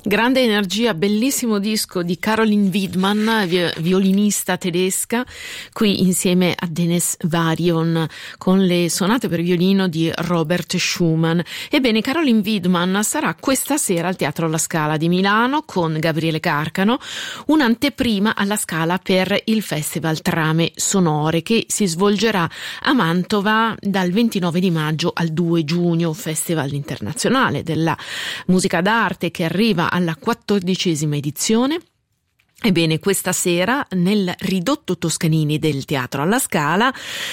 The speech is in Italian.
Grande energia, bellissimo disco di Caroline Widmann, violinista tedesca, qui insieme a Dennis Varion con le sonate per violino di Robert Schumann. Ebbene, Caroline Widmann sarà questa sera al Teatro La Scala di Milano con Gabriele Carcano, un'anteprima alla Scala per il Festival Trame Sonore che si svolgerà a Mantova dal 29 di maggio al 2 giugno, Festival internazionale della musica d'arte che arriva alla 14ª edizione. Ebbene, questa sera nel ridotto Toscanini del Teatro alla Scala